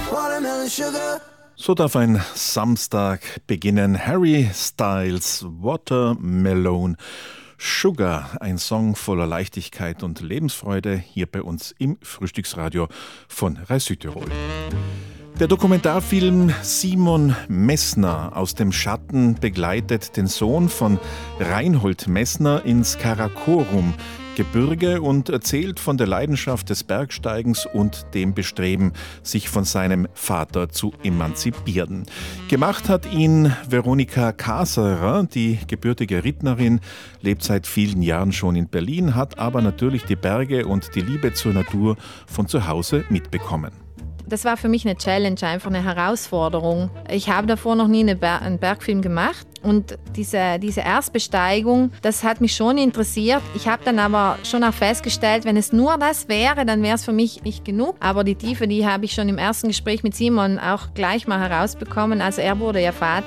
watermelon sugar. So darf ein Samstag beginnen. Harry Styles, Watermelon Sugar, ein Song voller Leichtigkeit und Lebensfreude hier bei uns im Frühstücksradio von Rai Südtirol. Der Dokumentarfilm Simon Messner aus dem Schatten begleitet den Sohn von Reinhold Messner ins Karakorum-Gebirge und erzählt von der Leidenschaft des Bergsteigens und dem Bestreben, sich von seinem Vater zu emanzipieren. Gemacht hat ihn Veronika Kaserer, die gebürtige Rittnerin, lebt seit vielen Jahren schon in Berlin, hat aber natürlich die Berge und die Liebe zur Natur von zu Hause mitbekommen. Das war für mich eine Challenge, einfach eine Herausforderung. Ich habe davor noch nie einen Bergfilm gemacht und diese Erstbesteigung, das hat mich schon interessiert. Ich habe dann aber schon auch festgestellt, wenn es nur das wäre, dann wäre es für mich nicht genug. Aber die Tiefe, die habe ich schon im ersten Gespräch mit Simon auch gleich mal herausbekommen. Also er wurde ja Vater